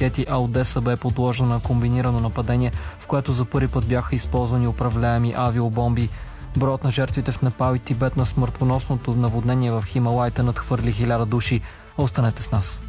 ракети, а Одеса бе подложена на комбинирано нападение, в което за първи път бяха използвани управляеми авиобомби. Броят на жертвите в Непал и Тибет на смъртоносното наводнение в Хималаите надхвърли 1000 души. Останете с нас.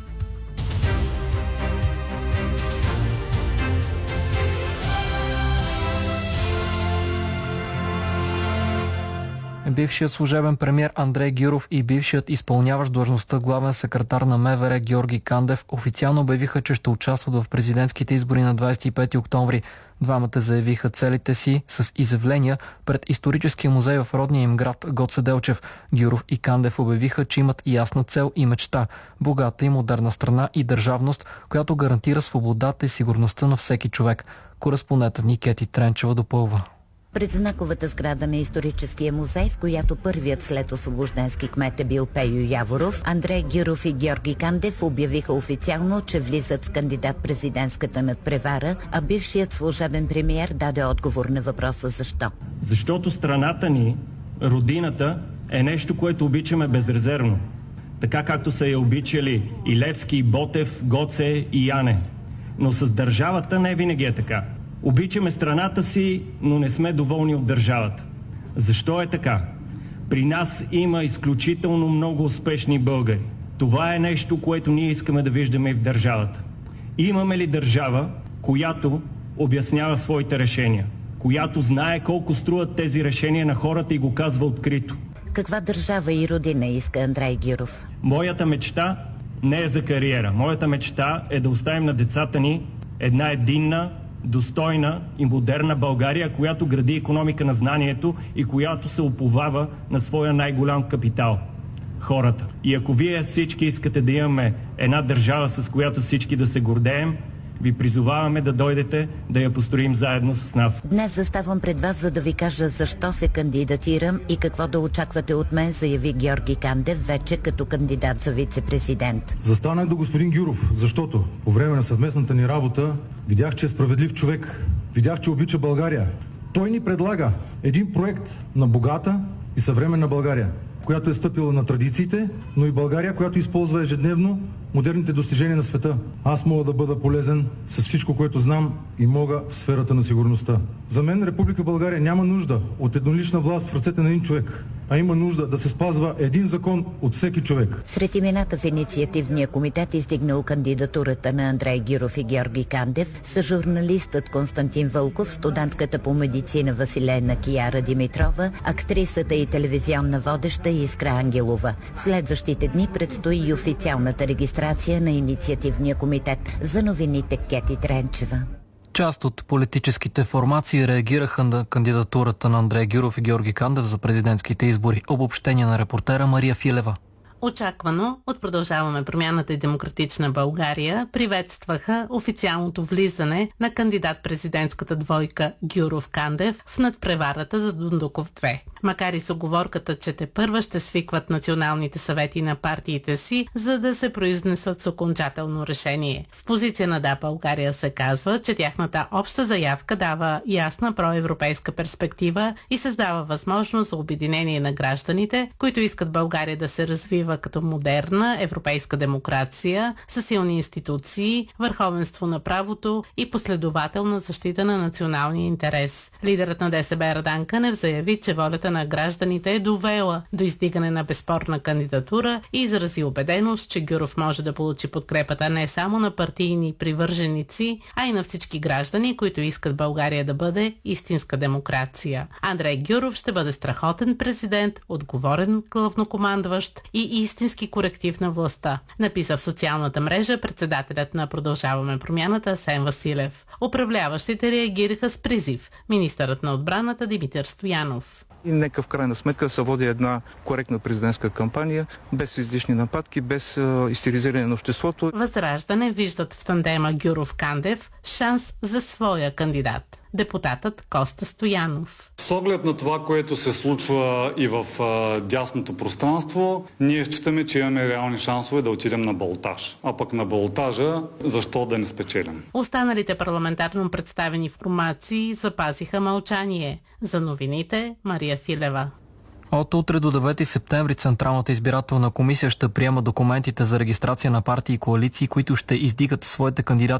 Бившият служебен премиер Андрей Гюров и бившият изпълняващ длъжността главен секретар на МВР Георги Кандев официално обявиха, че ще участват в президентските избори на 25 октомври. Двамата заявиха целите си с изявления пред историческия музей в родния им град Гоце Делчев. Гюров и Кандев обявиха, че имат ясна цел и мечта – богата и модерна страна и държавност, която гарантира свободата и сигурността на всеки човек. Кореспондентът ни Кети Тренчева допълва. Пред знаковата сграда на историческия музей, в която първият след освобожденски кмет е бил Пейо Яворов, Андрей Гюров и Георги Кандев обявиха официално, че влизат в кандидат-президентската надпревара, а бившият служебен премиер даде отговор на въпроса защо. Защото страната ни, родината, е нещо, което обичаме безрезервно. Така както са я обичали и Левски, и Ботев, Гоце и Яне. Но с държавата не винаги е така. Обичаме страната си, но не сме доволни от държавата. Защо е така? При нас има изключително много успешни българи. Това е нещо, което ние искаме да виждаме и в държавата. Имаме ли държава, която обяснява своите решения? Която знае колко струват тези решения на хората и го казва открито? Каква държава и родина иска Андрей Гюров? Моята мечта не е за кариера. Моята мечта е да оставим на децата ни една единна, достойна и модерна България, която гради икономика на знанието и която се уповава на своя най-голям капитал – хората. И ако вие всички искате да имаме една държава, с която всички да се гордеем, ви призоваваме да дойдете да я построим заедно с нас. Днес заставам пред вас, за да ви кажа защо се кандидатирам и какво да очаквате от мен, заяви Георги Кандев, вече като кандидат за вице-президент. Застанах до господин Гюров, защото по време на съвместната ни работа видях, че е справедлив човек. Видях, че обича България. Той ни предлага един проект на богата и съвременна България, която е стъпила на традициите, но и България, която използва ежедневно модерните достижения на света. Аз мога да бъда полезен с всичко, което знам и мога в сферата на сигурността. За мен Република България няма нужда от еднолична власт в ръцете на един човек, а има нужда да се спазва един закон от всеки човек. Сред имената в инициативния комитет, издигнал кандидатурата на Андрей Гюров и Георги Кандев, са журналистът Константин Вълков, студентката по медицина Василена Кияра Димитрова, актрисата и телевизионна водеща Искра Ангелова. В следващите дни предстои и официалната регистрация на инициативния комитет. За новините Кети Тренчева. Част от политическите формации реагираха на кандидатурата на Андрей Гюров и Георги Кандев за президентските избори. Обобщение на репортера Мария Филева. Очаквано от Продължаваме промяната и Демократична България приветстваха официалното влизане на кандидат-президентската двойка Гюров-Кандев в надпреварата за Дондуков 2. Макар и с уговорката, че тепърва ще свикват националните съвети на партиите си, за да се произнесат с окончателно решение. В позиция на Да, България се казва, че тяхната обща заявка дава ясна проевропейска перспектива и създава възможност за обединение на гражданите, които искат България да се развива като модерна европейска демокрация с силни институции, върховенство на правото и последователна защита на националния интерес. Лидерът на ДСБ Радан Кънев заяви, че волята на гражданите е довела до издигане на безспорна кандидатура и изрази убеденост, че Гюров може да получи подкрепата не само на партийни привърженици, а и на всички граждани, които искат България да бъде истинска демокрация. Андрей Гюров ще бъде страхотен президент, отговорен главнокомандващ и истински коректив на властта, написа в социалната мрежа председателят на Продължаваме промяната Асен Василев. Управляващите реагираха с призив министърът на отбраната Димитър Стоянов. И нека в крайна сметка се води една коректна президентска кампания, без излишни нападки, без истеризиране на обществото. Възраждане виждат в тандема Гюров-Кандев шанс за своя кандидат. Депутатът Коста Стоянов. С оглед на това, което се случва и в дясното пространство, ние считаме, че имаме реални шансове да отидем на балотаж. А пък на балотажа защо да не спечелим? Останалите парламентарно представени формации запазиха мълчание. За новините Мария Филева. От утре до 9 септември Централната избирателна комисия ще приема документите за регистрация на партии и коалиции, които ще издигат своите кандидати